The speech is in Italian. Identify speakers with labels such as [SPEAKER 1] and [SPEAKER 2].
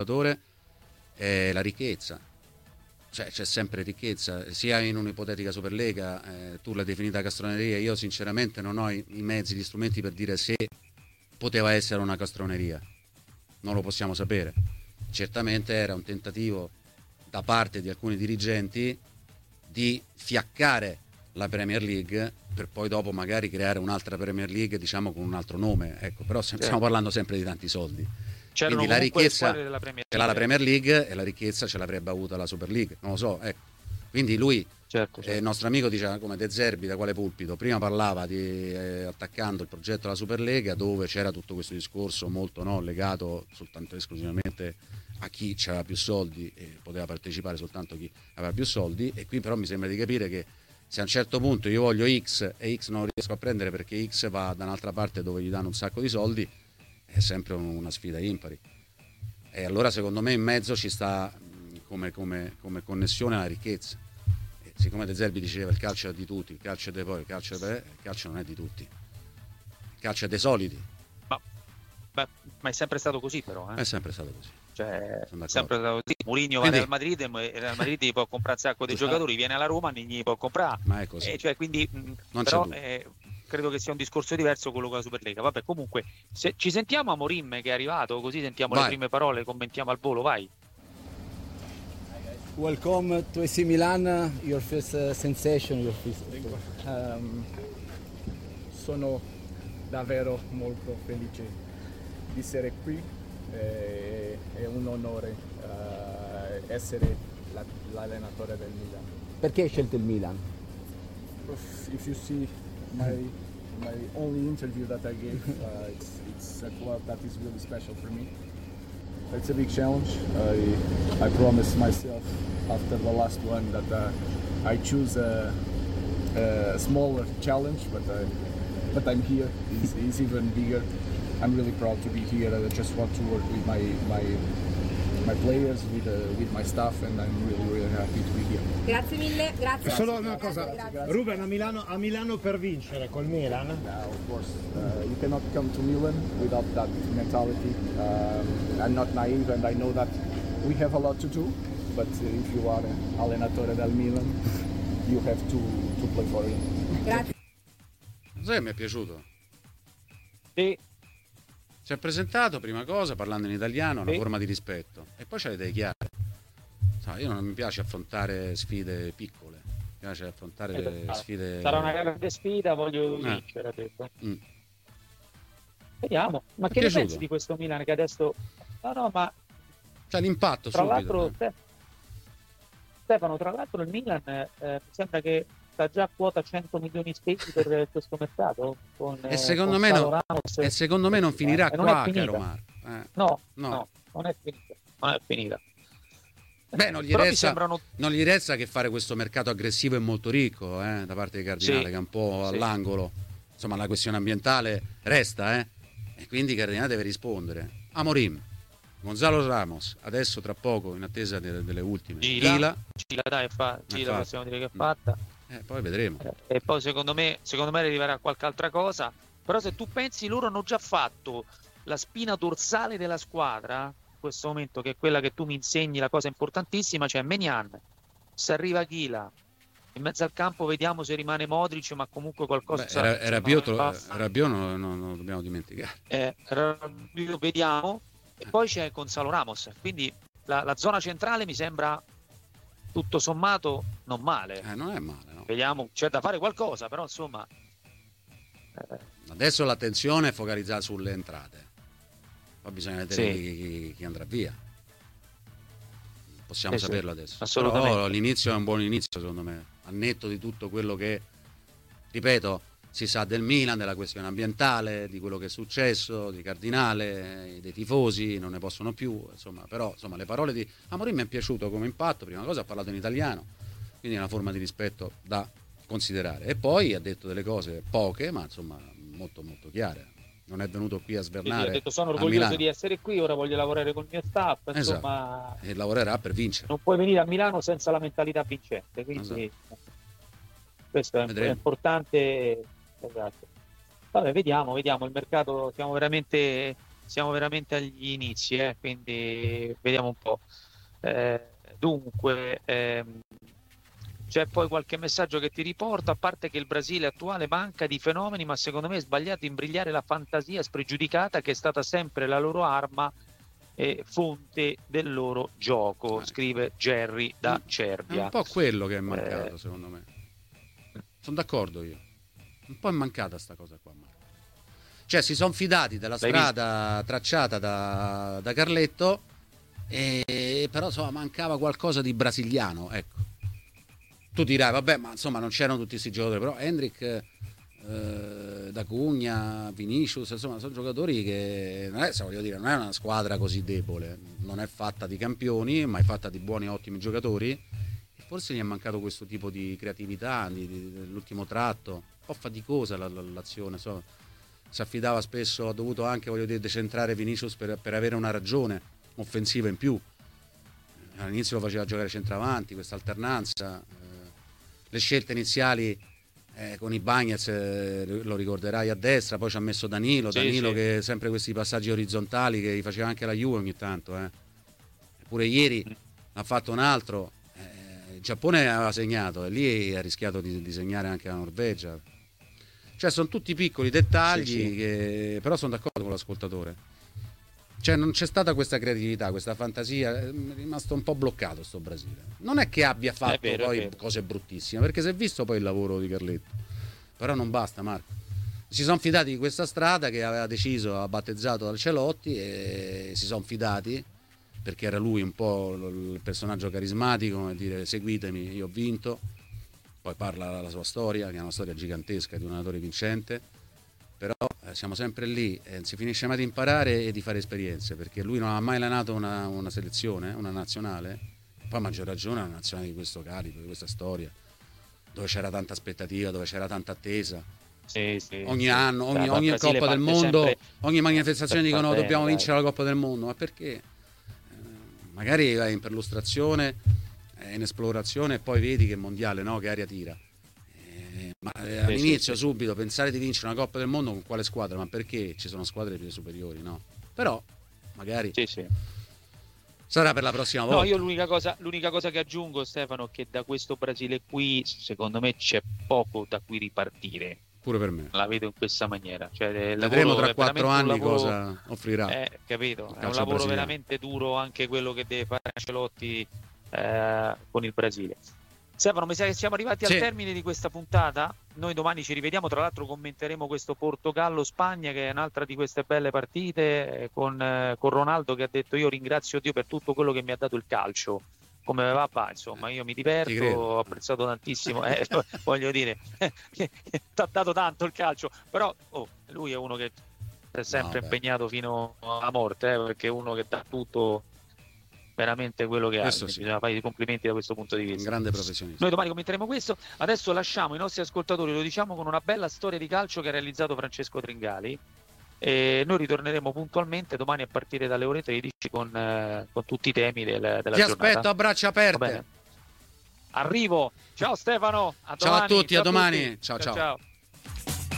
[SPEAKER 1] giocatore è la ricchezza. Cioè c'è sempre ricchezza, sia in un'ipotetica Superlega, tu l'hai definita castroneria, io sinceramente non ho i mezzi, gli strumenti per dire se poteva essere una castroneria, non lo possiamo sapere. Certamente era un tentativo da parte di alcuni dirigenti di fiaccare la Premier League per poi dopo magari creare un'altra Premier League, diciamo con un altro nome, ecco, però stiamo parlando sempre di tanti soldi.
[SPEAKER 2] C'erano
[SPEAKER 1] quindi la ricchezza
[SPEAKER 2] della Premier
[SPEAKER 1] ce l'ha la Premier League e la ricchezza ce l'avrebbe avuta la Super League, non lo so, ecco. Quindi lui,
[SPEAKER 2] certo.
[SPEAKER 1] il nostro amico dice come De Zerbi, da quale pulpito? Prima parlava di attaccando il progetto della Superlega, dove c'era tutto questo discorso molto legato soltanto esclusivamente a chi aveva più soldi e poteva partecipare soltanto chi aveva più soldi, e qui però mi sembra di capire che se a un certo punto io voglio X e X non riesco a prendere perché X va da un'altra parte dove gli danno un sacco di soldi, è sempre una sfida impari. E allora secondo me in mezzo ci sta come connessione alla ricchezza. E siccome De Zerbi diceva il calcio è di tutti, il calcio è di poi, il calcio non è di tutti, il calcio è dei soliti.
[SPEAKER 2] Ma è sempre stato così, però.
[SPEAKER 1] È sempre stato così.
[SPEAKER 2] Cioè, sempre stato così. Mourinho va al Real Madrid e Real Madrid gli può comprare un sacco di giocatori, viene alla Roma e gli può comprare.
[SPEAKER 1] Ma è così.
[SPEAKER 2] Cioè, quindi,
[SPEAKER 1] non
[SPEAKER 2] però,
[SPEAKER 1] c'è
[SPEAKER 2] credo che sia un discorso diverso quello con la Superlega. Vabbè, comunque, se ci sentiamo a Amorim che è arrivato, così sentiamo le prime parole, commentiamo al volo, vai.
[SPEAKER 3] Welcome to AC Milan, your first sensation, your first. Sono davvero molto felice di essere qui, è un onore essere l'allenatore del Milan.
[SPEAKER 4] Perché hai scelto il Milan?
[SPEAKER 3] If you see my only interview that I gave, it's a club that is really special for me. It's a big challenge. I promised myself after the last one that I choose a smaller challenge, but I'm here. It's even bigger. I'm really proud to be here. I just want to work with my players, with my staff, and I'm really happy to be here.
[SPEAKER 5] Grazie mille, grazie.
[SPEAKER 6] Solo una cosa,
[SPEAKER 5] grazie.
[SPEAKER 6] Ruben, a Milano per vincere col Milan?
[SPEAKER 3] Of course, you cannot come to Milan without that mentality. I'm not naive, and I know that we have a lot to do. But if you are allenatore del Milan, you have to play for it.
[SPEAKER 5] Grazie.
[SPEAKER 1] Sai, mi è piaciuto.
[SPEAKER 2] Sì.
[SPEAKER 1] Si è presentato, prima cosa, parlando in italiano, una forma di rispetto, e poi c'ha le idee chiare. Io non mi piace affrontare sfide piccole, mi piace affrontare sfide.
[SPEAKER 2] Sarà una grande sfida, voglio vincere, ha detto. Vediamo, ma che ne pensi di questo Milan che adesso... No, ma...
[SPEAKER 1] C'è l'impatto
[SPEAKER 2] tra
[SPEAKER 1] subito.
[SPEAKER 2] L'altro, Stefano, tra l'altro il Milan mi sembra che sta già a quota 100 milioni spesi per questo mercato
[SPEAKER 1] e secondo me non finirà qua, caro Marco.
[SPEAKER 2] No, non è finita.
[SPEAKER 1] Beh, non gli resta che fare questo mercato aggressivo e molto ricco da parte di Cardinale, che è un po' all'angolo. Insomma, la questione ambientale resta, e quindi Cardinale deve rispondere. Amorim, Gonzalo Ramos, adesso tra poco in attesa delle ultime. Gila
[SPEAKER 2] possiamo dire che è fatta.
[SPEAKER 1] Poi vedremo.
[SPEAKER 2] E poi secondo me arriverà qualche altra cosa. Però se tu pensi, loro hanno già fatto la spina dorsale della squadra in questo momento, che è quella che tu mi insegni, la cosa importantissima, cioè Maignan, se arriva Gila, in mezzo al campo vediamo se rimane Modric, ma comunque qualcosa.
[SPEAKER 1] Rabiot non lo dobbiamo dimenticare.
[SPEAKER 2] Vediamo. E poi c'è Gonzalo Ramos, quindi la zona centrale mi sembra tutto sommato non male.
[SPEAKER 1] Non è male, no.
[SPEAKER 2] Vediamo, c'è da fare qualcosa, però insomma.
[SPEAKER 1] Adesso l'attenzione è focalizzata sulle entrate. Poi bisogna vedere chi andrà via. Possiamo saperlo adesso.
[SPEAKER 2] Assolutamente.
[SPEAKER 1] Però l'inizio è un buon inizio, secondo me. Al netto di tutto quello che, ripeto, si sa del Milan, della questione ambientale, di quello che è successo, di Cardinale, dei tifosi, non ne possono più, però le parole di Amorim mi è piaciuto come impatto. Prima cosa ha parlato in italiano, quindi è una forma di rispetto da considerare, e poi ha detto delle cose poche ma molto molto chiare. Non è venuto qui a svernare.
[SPEAKER 2] Ha detto sono orgoglioso di essere qui, ora voglio lavorare col mio staff, insomma,
[SPEAKER 1] e lavorerà per vincere.
[SPEAKER 2] Non puoi venire a Milano senza la mentalità vincente, quindi questo è importante. Esatto. Vabbè, vediamo il mercato, siamo veramente siamo veramente agli inizi, quindi vediamo un po'. Dunque, c'è poi qualche messaggio che ti riporta, a parte che il Brasile attuale manca di fenomeni, ma secondo me è sbagliato imbrigliare la fantasia spregiudicata che è stata sempre la loro arma e fonte del loro gioco, scrive Jerry da Cervia.
[SPEAKER 1] È un po' quello che è mancato, secondo me. Sono d'accordo io. Un po' è mancata sta cosa qua, Marco. Cioè si sono fidati della strada tracciata da Carletto, però insomma mancava qualcosa di brasiliano, ecco. Tu dirai, vabbè, ma insomma non c'erano tutti questi giocatori, però Hendrick, D'Acunha, Vinicius, insomma sono giocatori che non è una squadra così debole, non è fatta di campioni, ma è fatta di buoni, ottimi giocatori. Forse gli è mancato questo tipo di creatività dell'ultimo tratto, un po' faticosa l'azione, insomma. Si affidava spesso, ha dovuto anche, decentrare Vinicius per avere una ragione offensiva in più. All'inizio lo faceva giocare centravanti, questa alternanza, le scelte iniziali con i Bagnets, lo ricorderai, a destra, poi ci ha messo Danilo che sempre questi passaggi orizzontali che gli faceva anche la Juve ogni tanto, Pure ieri ha fatto un altro, il Giappone aveva segnato e lì ha rischiato di segnare anche la Norvegia. Cioè sono tutti piccoli dettagli che però sono d'accordo con l'ascoltatore. Cioè non c'è stata questa creatività, questa fantasia, è rimasto un po' bloccato sto Brasile. Non è che abbia fatto cose bruttissime, perché si è visto poi il lavoro di Carletto. Però non basta, Marco. Si sono fidati di questa strada che aveva deciso, ha battezzato Ancelotti, e si sono fidati perché era lui un po' il personaggio carismatico, come dire seguitemi, io ho vinto. Poi parla la sua storia, che è una storia gigantesca di un allenatore vincente, però siamo sempre lì, non si finisce mai di imparare e di fare esperienze, perché lui non ha mai allenato una selezione, una nazionale, poi a maggior ragione una nazionale di questo calibro, di questa storia, dove c'era tanta aspettativa, dove c'era tanta attesa. Ogni anno, ogni Coppa del Mondo, ogni manifestazione dicono dobbiamo vincere la Coppa del Mondo, ma perché? Magari vai in perlustrazione, in esplorazione e poi vedi che mondiale, no? Che aria tira. Ma all'inizio subito pensare di vincere una Coppa del Mondo con quale squadra? Ma perché ci sono squadre più superiori, no? Però magari sarà per la prossima volta.
[SPEAKER 2] No, io l'unica cosa che aggiungo, Stefano, è che da questo Brasile qui secondo me c'è poco da cui ripartire.
[SPEAKER 1] Pure per me.
[SPEAKER 2] La vedo in questa maniera. Cioè,
[SPEAKER 1] vedremo tra 4 anni cosa offrirà.
[SPEAKER 2] Capito? È un lavoro veramente duro anche quello che deve fare Ancelotti con il Brasile. Stefano, mi sa che siamo arrivati al termine di questa puntata. Noi domani ci rivediamo, tra l'altro commenteremo questo Portogallo-Spagna, che è un'altra di queste belle partite, con Ronaldo che ha detto io ringrazio Dio per tutto quello che mi ha dato il calcio. Come va, insomma, io mi diverto, ho apprezzato tantissimo, voglio dire, ti ha dato tanto il calcio, però lui è uno che è sempre impegnato fino alla morte, perché è uno che dà tutto, veramente quello che ha. Bisogna fare i complimenti da questo punto di vista.
[SPEAKER 1] Un grande professionista.
[SPEAKER 2] Noi domani commenteremo questo. Adesso lasciamo i nostri ascoltatori, lo diciamo, con una bella storia di calcio che ha realizzato Francesco Tringali. E noi ritorneremo puntualmente domani a partire dalle ore 13 con tutti i temi della giornata.
[SPEAKER 1] Ti aspetto a braccia aperte.
[SPEAKER 2] Arrivo. Ciao Stefano.
[SPEAKER 1] Ciao a tutti, a domani. Ciao.